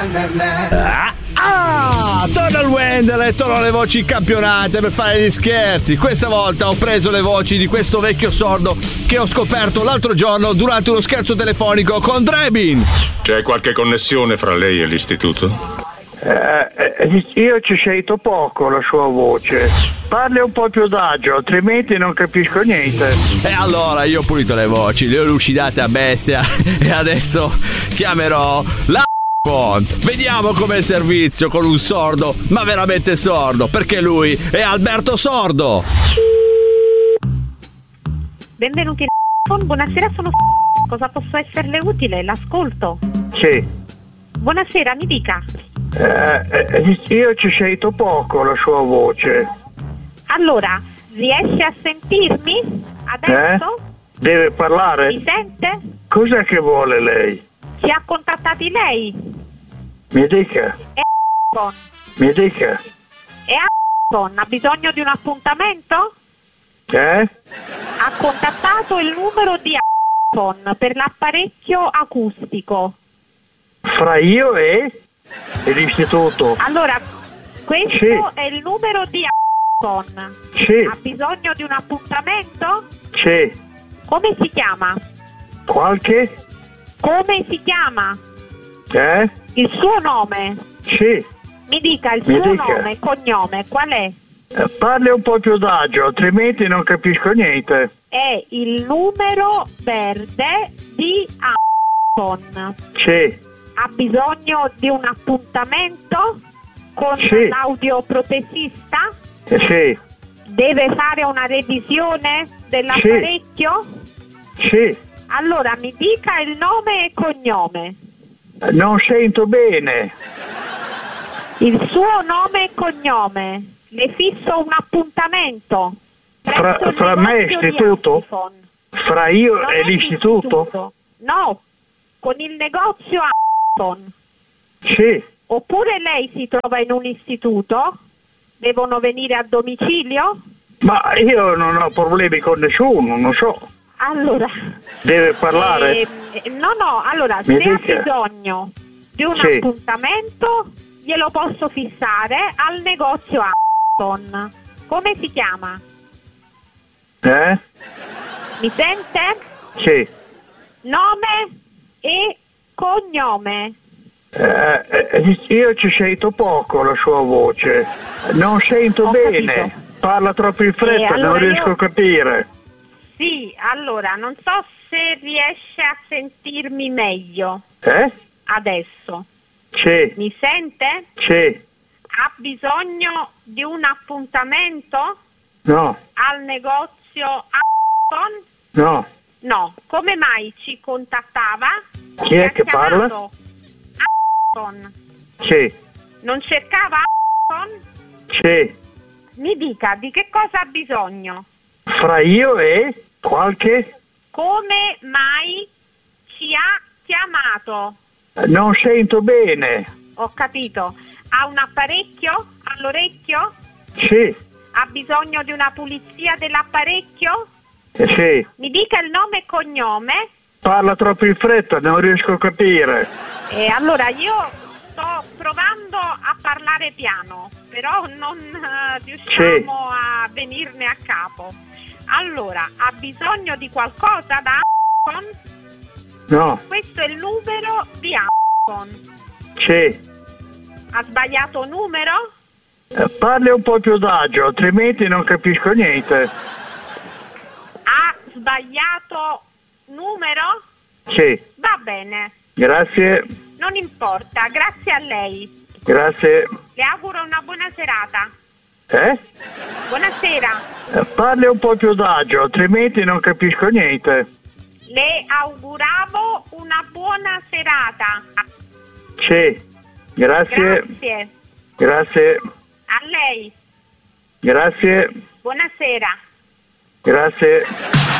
Wonderland. Torna il Wendell, tornano le voci campionate per fare gli scherzi. Questa volta ho preso le voci di questo vecchio sordo che ho scoperto l'altro giorno durante uno scherzo telefonico con Drebin. C'è qualche connessione fra lei e l'istituto? Io ci sento poco la sua voce. Parli un po' più adagio, altrimenti non capisco niente. E allora io ho pulito le voci, le ho lucidate a bestia e adesso chiamerò la vediamo com'è il servizio con un sordo, ma veramente sordo, perché lui è Alberto Sordo. Benvenuti in buonasera, sono cosa posso esserle utile? L'ascolto. Sì. Buonasera, mi dica. Io ci sento poco la sua voce. Allora, riesce a sentirmi adesso? Deve parlare? Mi sente? Cos'è che vuole lei? Ci ha contattati lei? Mi dica. Mi dica. E ha bisogno di un appuntamento? Ha contattato il numero di per l'apparecchio acustico. Fra io e l'istituto. Allora, questo sì. È il numero di Sì. Ha bisogno di un appuntamento? Sì. Come si chiama? Qualche? Come si chiama? Il suo nome? Sì. Mi dica il suo nome e cognome, qual è? Parli un po' più adagio, altrimenti non capisco niente. È il numero verde di Sì. Ha bisogno di un appuntamento con l'audioprotesista? Sì. Deve fare una revisione dell'apparecchio? Sì. Allora mi dica il nome e cognome. Non sento bene. Il suo nome e cognome. Le fisso un appuntamento. Fra me e l'istituto? Fra io e l'istituto? No, con il negozio Sì. Oppure lei si trova in un istituto? Devono venire a domicilio? Ma io non ho problemi con nessuno, non so. Allora. Deve parlare? No, allora, se ha bisogno di un appuntamento, glielo posso fissare al negozio Come si chiama? Mi sente? Sì. Nome e cognome. Io ci sento poco la sua voce. Non sento bene. Capito. Parla troppo in fretta, allora non riesco a capire. Sì, allora, non so se riesce a sentirmi meglio. Adesso. Sì. Mi sente? Sì. Ha bisogno di un appuntamento? No. Al negozio No. No. Come mai ci contattava? Chi è che parla? Sì. Non cercava Sì. Mi dica, di che cosa ha bisogno? Fra io e qualche? Come mai ci ha chiamato? Non sento bene. Ho capito. Ha un apparecchio all'orecchio? Sì. Ha bisogno di una pulizia dell'apparecchio? Sì. Mi dica il nome e cognome. Parla troppo in fretta, non riesco a capire. Allora io sto provando a parlare piano, però non riusciamo a venirne a capo. Allora, ha bisogno di qualcosa da No. Questo è il numero di Sì. Ha sbagliato numero? Parli un po' più adagio, altrimenti non capisco niente. Ha sbagliato numero? Sì. Va bene. Grazie. Non importa, grazie a lei. Grazie. Le auguro una buona serata. Buonasera. Parli un po' più adagio, altrimenti non capisco niente. Le auguravo una buona serata. Sì. Grazie. Grazie. Grazie. A lei. Grazie. Buonasera. Grazie.